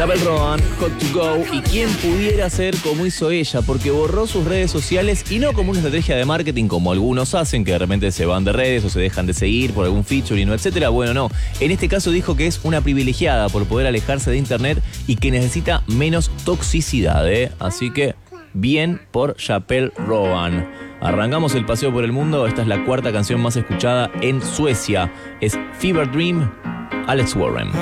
Chappell Roan, Hot to Go, y quién pudiera ser como hizo ella, porque borró sus redes sociales y no como una estrategia de marketing como algunos hacen, que de repente se van de redes o se dejan de seguir por algún featuring, etcétera. Bueno, no. En este caso dijo que es una privilegiada por poder alejarse de internet y que necesita menos toxicidad, ¿eh? Así que bien por Chappell Roan. Arrancamos el paseo por el mundo. Esta es la cuarta canción más escuchada en Suecia. Es Fever Dream, Alex Warren.